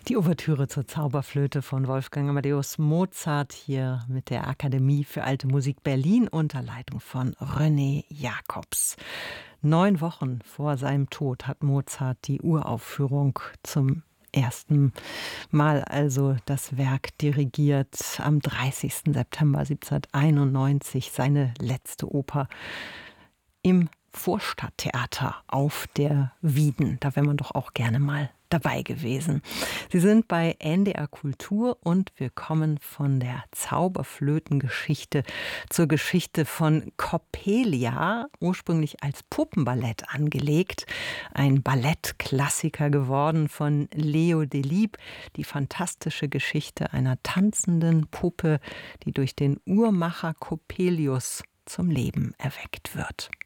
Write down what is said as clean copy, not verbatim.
Die Ouvertüre zur Zauberflöte von Wolfgang Amadeus Mozart hier mit der Akademie für Alte Musik Berlin unter Leitung von René Jacobs. 9 Wochen vor seinem Tod hat Mozart die Uraufführung zum ersten Mal also das Werk dirigiert. Am 30. September 1791 seine letzte Oper im Vorstadttheater auf der Wieden. Da wäre man doch auch gerne mal dabei gewesen. Sie sind bei NDR Kultur und wir kommen von der Zauberflötengeschichte zur Geschichte von Coppelia, ursprünglich als Puppenballett angelegt. Ein Ballettklassiker geworden von Leo Delibes. Die fantastische Geschichte einer tanzenden Puppe, die durch den Uhrmacher Coppelius zum Leben erweckt wird.